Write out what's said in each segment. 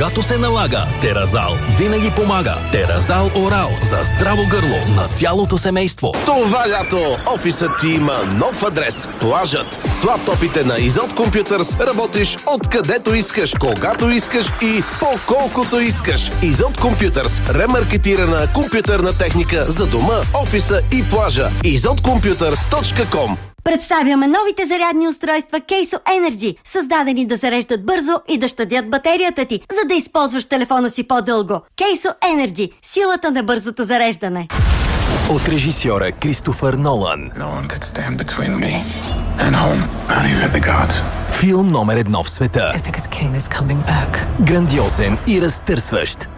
когато се налага. Теразал винаги помага. Теразал Орал за здраво гърло на цялото семейство. Това лято офисът ти има нов адрес. Плажът. С лаптопите на Изот Computers работиш откъдето искаш, когато искаш и по колкото искаш. Изот Computers. Ремаркетирана компютърна техника за дома, офиса и плажа. izotcomputers.com. Представяме новите зарядни устройства Keiso Energy, създадени да зареждат бързо и да щадят батерията ти, за да използваш телефона си по-дълго. Keiso Energy – силата на бързото зареждане. От режисьора Кристофър Нолан. Филм номер 1 в света. Грандиозен и разтърсващ.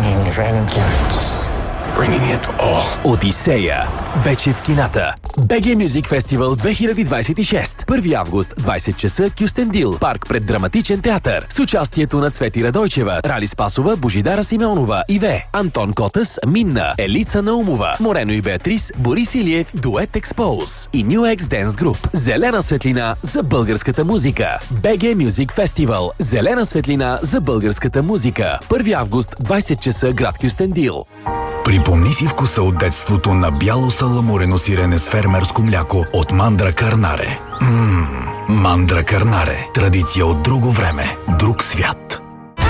Одисея. Вече в кината. BG Music Festival 2026. 1 август, 20 часа, Кюстендил. Парк пред Драматичен театър. С участието на Цвети Радойчева, Рали Спасова, Божидара Симеонова, Иве, Антон Котас, Минна, Елица Наумова, Морено и Беатрис, Борис Илиев, Дует Expose и New X Dance Group. Зелена светлина за българската музика. BG Music Festival. Зелена светлина за българската музика. 1 август, 20 часа, град Кюстендил. Припомни си вкуса от детството на бяло саламурено сирене с фермерско мляко от Мандра Карнаре. Мандра Карнаре. Традиция от друго време, друг свят.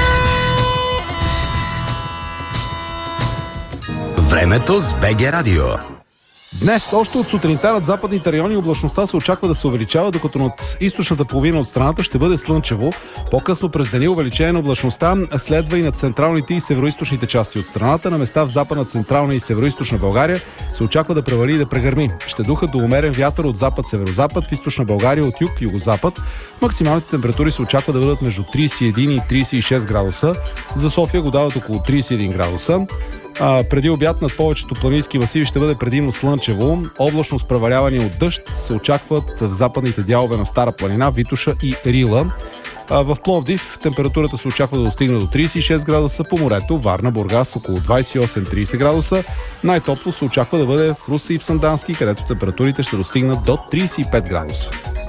Времето с БГ Радио. Днес, още от сутринта над западните райони облачността се очаква да се увеличава, докато над източната половина от страната ще бъде слънчево. По-късно през деня увеличение на облачността следва и над централните и североизточните части от страната. На места в западна, централна и североизточна България се очаква да превали и да прегърми. Ще духа до умерен вятър от запад-северозапад, в източна България от юг-югозапад. Максималните температури се очаква да бъдат между 31 и 36 градуса. За София го дават около 31 градуса. Преди обяд над повечето планински масиви ще бъде предимно слънчево. Облачно с превалявания от дъжд се очакват в западните дялове на Стара планина, Витоша и Рила. В Пловдив температурата се очаква да достигне до 36 градуса, по морето Варна, Бургас около 28-30 градуса. Най-топло се очаква да бъде в Русе и в Сандански, където температурите ще достигнат до 35 градуса.